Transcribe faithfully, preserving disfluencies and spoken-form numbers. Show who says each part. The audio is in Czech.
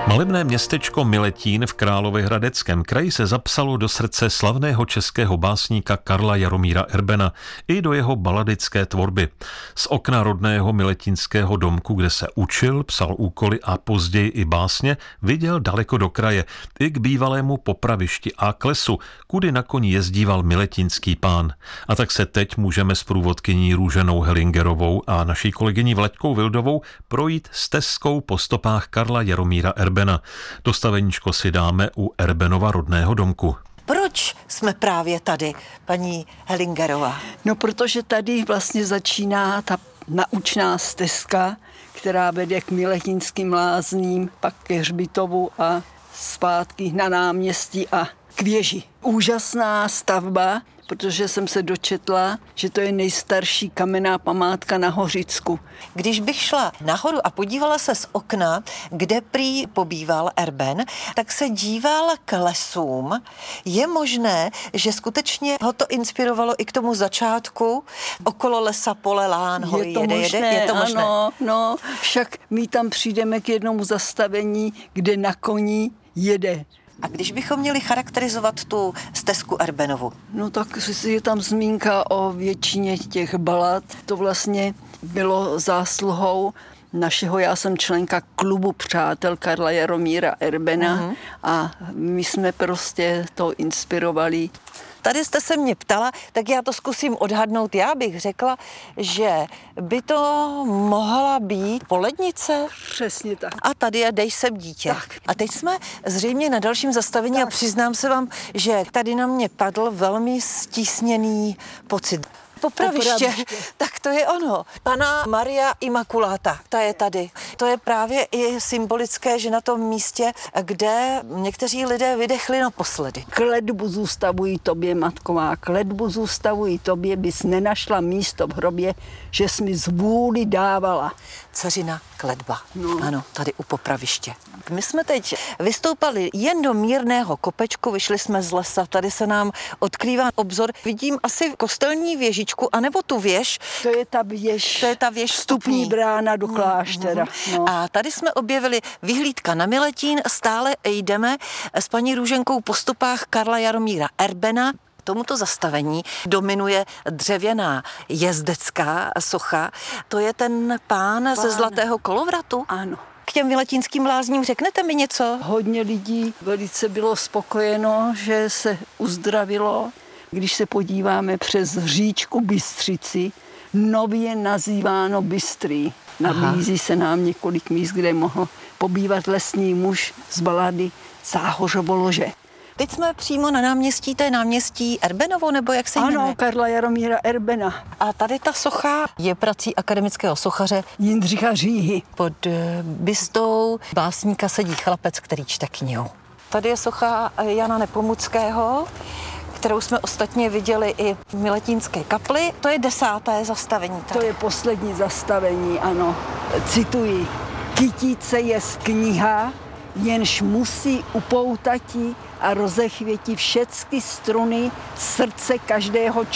Speaker 1: Malebné městečko Miletín v Královéhradeckém kraji se zapsalo do srdce slavného českého básníka Karla Jaromíra Erbena i do jeho baladické tvorby. Z okna rodného miletínského domku, kde se učil, psal úkoly a později i básně, viděl daleko do kraje, i k bývalému popravišti a klesu, kudy na koni jezdíval miletínský pán. A tak se teď můžeme s průvodkyní Růženou Helingerovou a naší kolegyní Vlaďkou Vildovou projít stezkou po stopách Karla Jaromíra Erbena. Dostaveníčko si dáme u Erbenova rodného domku.
Speaker 2: Proč jsme právě tady, paní Helingerová?
Speaker 3: No, protože tady vlastně začíná ta naučná stezka, která vede k Miletínským lázním, pak ke hřbitovu a zpátky na náměstí a k věži. Úžasná stavba, protože jsem se dočetla, že to je nejstarší kamenná památka na Hořicku.
Speaker 2: Když bych šla nahoru a podívala se z okna, kde prý pobýval Erben, tak se díval k lesům. Je možné, že skutečně ho to inspirovalo i k tomu začátku? Okolo lesa, pole, lán, hory,
Speaker 3: je to
Speaker 2: jede,
Speaker 3: možné,
Speaker 2: jede? Je to možné?
Speaker 3: Ano, no, však my tam přijdeme k jednomu zastavení, kde na koni jede.
Speaker 2: A když bychom měli charakterizovat tu stezku Erbenovu?
Speaker 3: No tak je tam zmínka o většině těch balad. To vlastně bylo zásluhou našeho, já jsem členka klubu přátel Karla Jaromíra Erbena uh-huh. a my jsme prostě to inspirovali.
Speaker 2: Tady jste se mě ptala, tak já to zkusím odhadnout. Já bych řekla, že by to mohla být Polednice.
Speaker 3: Přesně tak.
Speaker 2: A tady je Dej sem dítě.
Speaker 3: Tak.
Speaker 2: A teď jsme zřejmě na dalším zastavení tak. A přiznám se vám, že tady na mě padl velmi stísněný pocit. Popraviště, Popraviště, tak to je ono. Pana Maria Imakuláta, ta je tady. To je právě i symbolické, že na tom místě, kde někteří lidé vydechli naposledy.
Speaker 3: Kletbu zůstavují tobě, matková, kletbu zůstavují tobě, bys nenašla místo v hrobě, že jsi mi z vůli dávala.
Speaker 2: Dceřina kletba.
Speaker 3: No.
Speaker 2: Ano, tady u Popraviště. My jsme teď vystoupali jen do mírného kopečku, vyšli jsme z lesa, tady se nám odkrývá obzor. Vidím asi kostelní věžičku, anebo tu věž.
Speaker 3: To je ta věž.
Speaker 2: To je ta věž
Speaker 3: vstupní brána do kláštera.
Speaker 2: No. A tady jsme objevili vyhlídka na Miletín, stále jdeme s paní Růženkou po stopách Karla Jaromíra Erbena. Tomuto zastavení dominuje dřevěná jezdecká socha. To je ten pán, pán ze Zlatého kolovratu?
Speaker 3: Ano.
Speaker 2: K těm Miletínským lázním řeknete mi něco?
Speaker 3: Hodně lidí velice bylo spokojeno, že se uzdravilo. Když se podíváme přes říčku Bystřici, nově nazýváno Bystrý. Nabízí se nám několik míst, kde mohl pobývat lesní muž z balady Záhořovo lože.
Speaker 2: Teď jsme přímo na náměstí, to je náměstí Erbenovo, nebo jak se jmenuje?
Speaker 3: Ano, Karla Jaromíra Erbena.
Speaker 2: A tady ta socha je prací akademického sochaře
Speaker 3: Jindřicha Říhy.
Speaker 2: Pod bystou básníka sedí chlapec, který čte knihu. Tady je socha Jana Nepomuckého, kterou jsme ostatně viděli i v Miletínské kapli. To je desáté zastavení. Tady.
Speaker 3: To je poslední zastavení, ano. Cituji. Kytice je z kniha, jenž musí upoutati a rozechvěti všecky struny srdce každého